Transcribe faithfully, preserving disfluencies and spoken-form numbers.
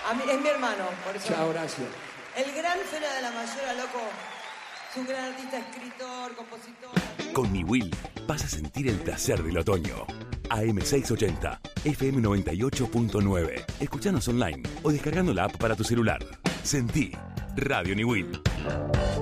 A mí, es mi hermano, por eso. Chao, gracias. El gran Fela de la Mayora, loco. Es un gran artista, escritor, compositor. Con Mi Will vas a sentir el placer del otoño. A M seiscientos ochenta, F M noventa y ocho punto nueve. Escuchanos online o descargando la app para tu celular. Sentí Radio Ni Will.